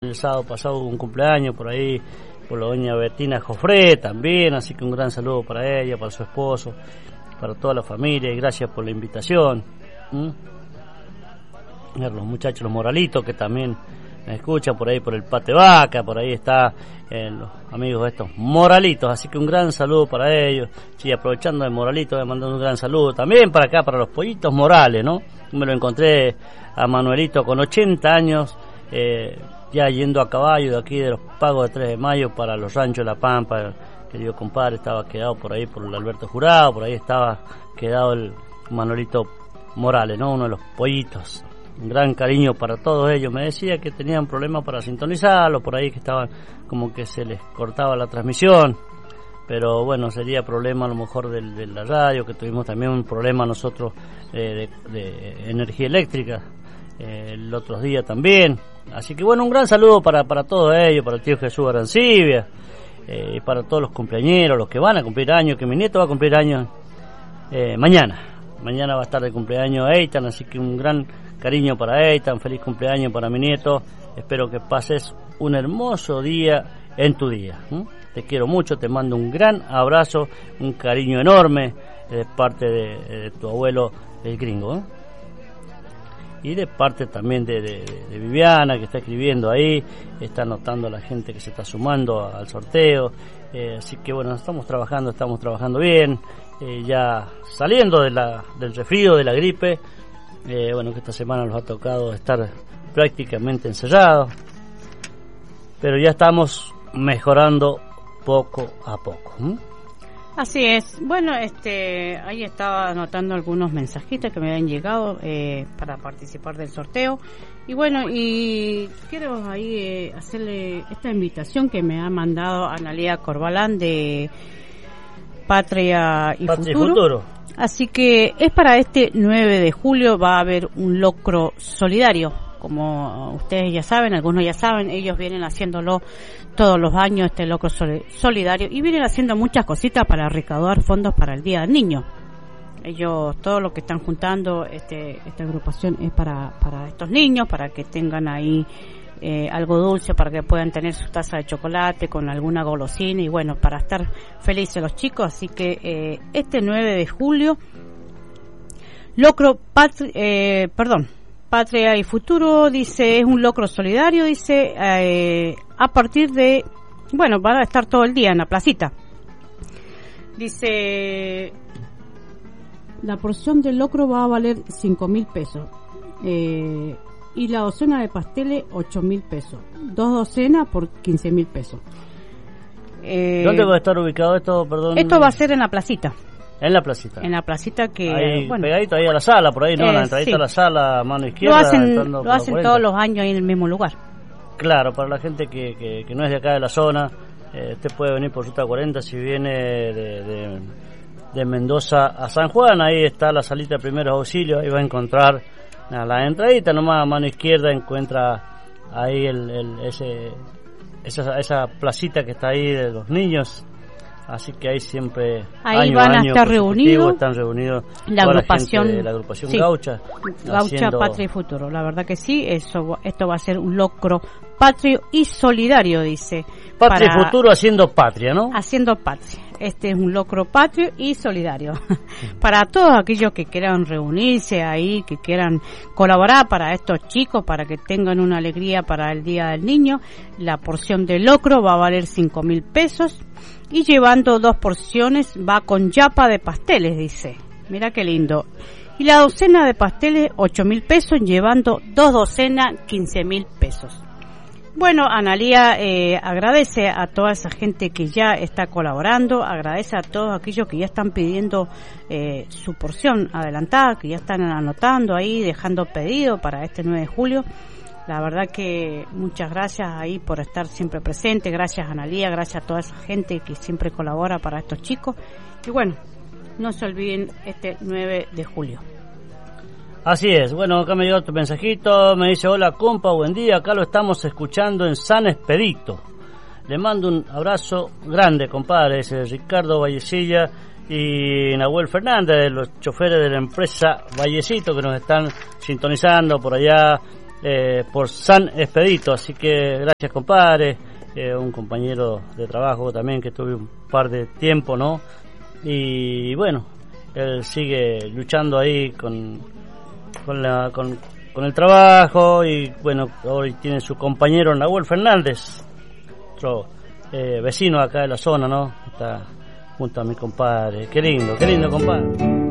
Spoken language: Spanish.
El sábado pasado hubo un cumpleaños por ahí, por la doña Bettina Jofré también, así que un gran saludo para ella, para su esposo, para toda la familia, y gracias por la invitación. Los muchachos, los Moralitos, que también me escuchan por ahí por el Pate Vaca, por ahí está los amigos de estos Moralitos, así que un gran saludo para ellos. Sí, aprovechando de Moralitos, voy a mandar un gran saludo también para acá, para los Pollitos Morales, ¿no? Me lo encontré a Manuelito con 80 años, ya yendo a caballo de aquí de los Pagos de 3 de Mayo para los Ranchos de la Pampa. Querido compadre, estaba quedado por ahí por el Alberto Jurado, por ahí estaba quedado el Manuelito Morales, ¿no? Uno de los pollitos. Un gran cariño para todos ellos. Me decía que tenían problemas para sintonizarlo, por ahí que estaban como que se les cortaba la transmisión, pero bueno, sería problema a lo mejor de la radio, que tuvimos también un problema nosotros de energía eléctrica el otro día también. Así que bueno, un gran saludo para todos ellos, para el tío Jesús Arancibia, y para todos los cumpleañeros, los que van a cumplir años, que mi nieto va a cumplir años mañana va a estar de cumpleaños Eitan, así que un gran cariño para Eitan, feliz cumpleaños para mi nieto, espero que pases un hermoso día en tu día. Te quiero mucho, te mando un gran abrazo, un cariño enorme de parte de tu abuelo el gringo, y de parte también de Viviana, que está escribiendo ahí, está anotando a la gente que se está sumando al sorteo, así que bueno, estamos trabajando bien, ya saliendo del resfrío, de la gripe, bueno, que esta semana nos ha tocado estar prácticamente encerrados, pero ya estamos mejorando poco a poco. Así es. Bueno, ahí estaba anotando algunos mensajitos que me habían llegado para participar del sorteo. Y bueno, y quiero ahí hacerle esta invitación que me ha mandado Analía Corbalán de Patria y Futuro. Así que es para este 9 de julio, va a haber un locro solidario. Como ustedes ya saben, algunos ya saben, ellos vienen haciéndolo todos los años, este locro solidario, y vienen haciendo muchas cositas para recaudar fondos para el Día del Niño. Ellos, todo lo que están juntando, esta agrupación es para estos niños, para que tengan ahí algo dulce, para que puedan tener su taza de chocolate con alguna golosina, y bueno, para estar felices los chicos. Así que este 9 de julio, locro Patria y Futuro, dice, es un locro solidario, dice, a partir de, bueno, van a estar todo el día en la placita. Dice, la porción del locro va a valer 5.000 pesos, y la docena de pasteles 8.000 pesos, 2 docenas por 15.000 pesos. ¿Dónde va a estar ubicado esto, perdón? Esto va a ser en la placita. En la placita. En la placita que... Ahí, bueno, pegadito ahí a la sala, por ahí, ¿no? La entradita, sí, a la sala, a mano izquierda. Lo hacen todos los años ahí en el mismo lugar. Claro, para la gente que no es de acá de la zona, usted puede venir por Ruta 40 si viene de Mendoza a San Juan. Ahí está la salita de primeros auxilios, ahí va a encontrar a la entradita, nomás a mano izquierda encuentra ahí esa placita que está ahí de los niños. Así que ahí siempre ahí van a estar reunidos, están reunidos la agrupación sí, Gaucha Patria y Futuro. La verdad que sí, esto va a ser un locro patrio y solidario, dice. Patria y Futuro haciendo patria, ¿no? Haciendo patria. Este es un locro patrio y solidario. Para todos aquellos que quieran reunirse ahí, que quieran colaborar para estos chicos, para que tengan una alegría para el Día del Niño, la porción de locro va a valer 5.000 pesos. Y llevando 2 porciones va con yapa de pasteles, dice. Mira qué lindo. Y la docena de pasteles 8.000 pesos, llevando 2 docenas 15.000 pesos. Bueno, Analía agradece a toda esa gente que ya está colaborando, agradece a todos aquellos que ya están pidiendo su porción adelantada, que ya están anotando ahí, dejando pedido para este 9 de julio. La verdad que muchas gracias ahí por estar siempre presente, gracias a Analía, gracias a toda esa gente que siempre colabora para estos chicos. Y bueno, no se olviden este 9 de julio. Así es, bueno, acá me llegó otro mensajito, me dice, hola compa, buen día, acá lo estamos escuchando en San Expedito. Le mando un abrazo grande, compadre, es Ricardo Vallecilla y Nahuel Fernández, de los choferes de la empresa Vallecito, que nos están sintonizando por allá por San Expedito, así que gracias, compadre. Un compañero de trabajo también que tuve un par de tiempo, ¿no? Y bueno, él sigue luchando ahí con el trabajo, y bueno, hoy tiene su compañero Nahuel Fernández, otro vecino acá de la zona, ¿no? Está junto a mi compadre. Qué lindo, compadre.